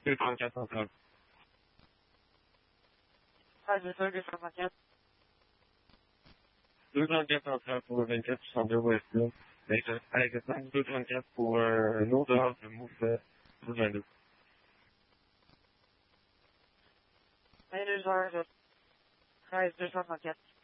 234 centrale. Ah, c'est ça, 234. 234 centrale pour le 24 62 Ouest, là. Avec le 5, 234 pour un autre heure de move 22. 22 heures, 13, 234.